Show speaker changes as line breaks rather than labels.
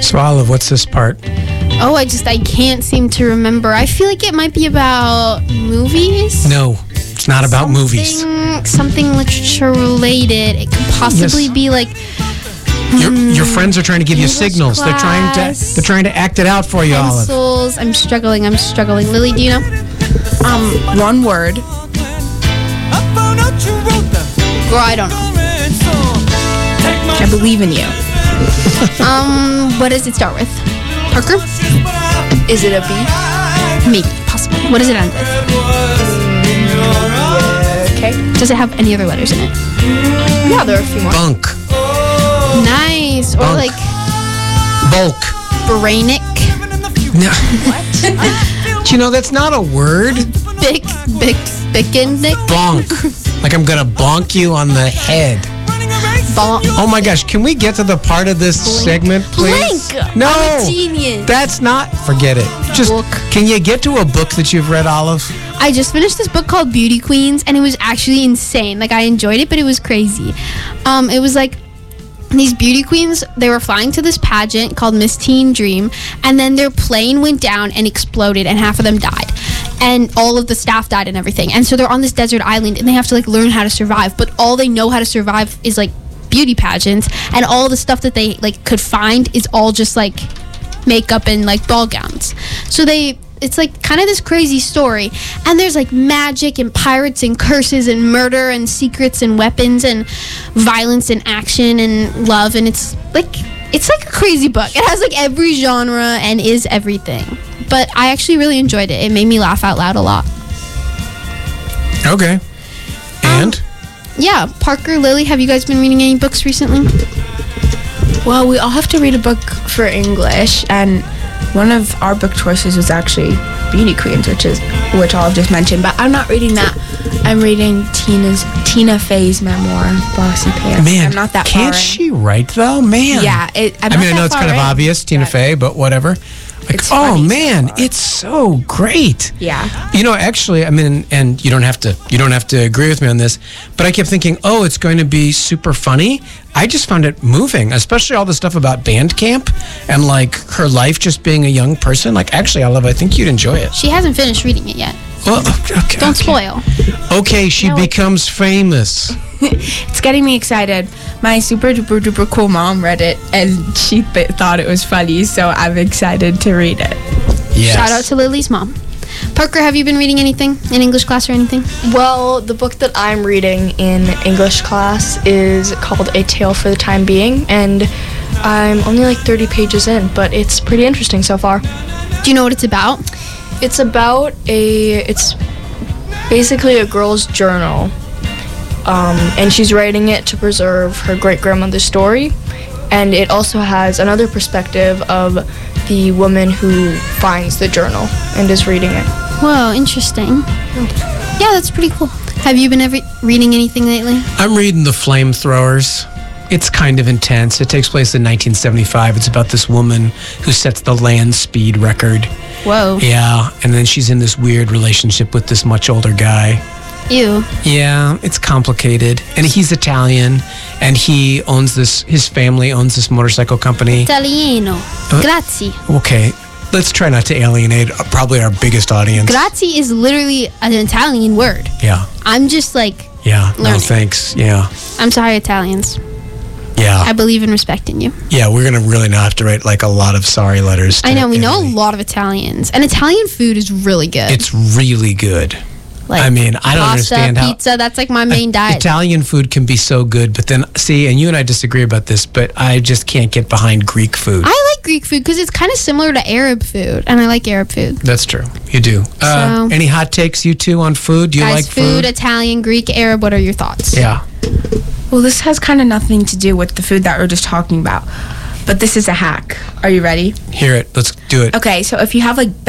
So, Olive, what's this part?
Oh, I can't seem to remember. I feel like it might be about movies.
No, it's not about movies.
Something literature related. It could possibly be like
your friends are trying to give you
English
signals.
class.
They're trying to act it out for you, Olive.
pencils. I'm struggling. Lily, do you know?
One word.
Girl, I don't know.
I believe in you.
What does it start with? Parker?
Is it a B?
Maybe, possible. What does it end with?
Okay.
Does it have any other letters in it?
Yeah, there are a few more.
Bunk.
Nice. Or
Bunk.
like
Bulk.
brainic.
No. Do you know that's not a word?
Bickendick.
Bonk. Like I'm gonna bonk you on the head. Oh my gosh, can we get to the part of this segment, please?
Blink.
No.
I'm a genius.
That's not. Forget it. Just
Book.
Can you get to a book that you've read, Olive?
I just finished this book called Beauty Queens, and it was actually insane. Like, I enjoyed it, but it was crazy. It was like these beauty queens, they were flying to this pageant called Miss Teen Dream, and then their plane went down and exploded, and half of them died. And all of the staff died and everything. And so they're on this desert island, and they have to, like, learn how to survive. But all they know how to survive is, like, beauty pageants, and all the stuff that they, like, could find is all just, like, makeup and, like, ball gowns. So it's like kind of this crazy story, and there's like magic and pirates and curses and murder and secrets and weapons and violence and action and love, and it's like a crazy book. It has like every genre and is everything, but I actually really enjoyed it. It made me laugh out loud a lot.
Okay. And?
Yeah, Parker, Lily, have you guys been reading any books recently?
Well, we all have to read a book for English, and one of our book choices was actually Beauty Queens, which I've just mentioned. But I'm not reading that. I'm reading Tina Fey's memoir, Bossy Pants.
Man,
I'm not that
can't
far in.
she write though? Man.
Yeah,
I know it's kind of obvious, Tina Fey, but whatever. Like,
It's
oh
funny
man,
so far.
it's so great.
Yeah.
You know, actually, I mean, and you don't have to agree with me on this, but I kept thinking, oh, it's going to be super funny. I just found it moving, especially all the stuff about band camp and like her life just being a young person. Like, actually, I think you'd enjoy it.
She hasn't finished reading it yet.
Well, okay,
Don't spoil.
Okay, she becomes famous.
It's getting me excited. My super duper duper cool mom read it, and she thought it was funny, so I'm excited to read it.
Yes.
Shout out to Lily's mom. Parker, have you been reading anything in English class or anything?
Well, the book that I'm reading in English class is called A Tale for the Time Being, and I'm only like 30 pages in, but it's pretty interesting so far.
Do you know what it's about?
It's basically a girl's journal, and she's writing it to preserve her great-grandmother's story, and it also has another perspective of the woman who finds the journal and is reading it.
Whoa, interesting. Yeah, that's pretty cool. Have you been reading anything lately?
I'm reading The Flamethrowers. It's kind of intense. It takes place in 1975. It's about this woman who sets the land speed record.
Whoa.
Yeah, and then she's in this weird relationship with this much older guy.
Ew.
Yeah, it's complicated. And he's Italian, and his family owns this motorcycle company.
Italiano. Grazie.
Okay, let's try not to alienate probably our biggest audience.
Grazie is literally an Italian word.
Yeah.
I'm just like,
Yeah, no
learning.
thanks. Yeah.
I'm sorry, Italians.
Yeah.
I believe in respecting you.
Yeah, we're going to really not have to write like a lot of sorry letters to
I know, we know a
Italy.
lot of Italians. And Italian food is really good.
It's really good.
like
I mean, I don't
pasta,
understand how
pizza, that's like my main diet.
Italian food can be so good, but then, see, and you and I disagree about this, but I just can't get behind Greek food.
I like Greek food because it's kind of similar to Arab food, and I like Arab food.
That's true. You do. Any hot takes, you two, on food? Do you
Guys,
like food?
Italian, Greek, Arab, what are your thoughts?
Yeah.
Well, this has kind of nothing to do with the food that we're just talking about, but this is a hack. Are you ready?
Hear it. Let's do it.
Okay, so if you have like